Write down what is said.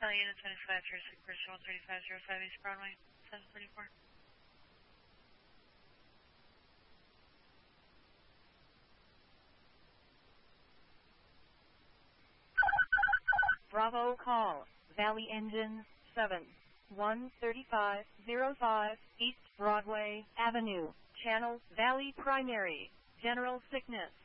Unit 2506, Bristol 3505 East Broadway, 734. Bravo call, Valley Engine 713505 East Broadway Avenue, Channel Valley Primary, General Sickness.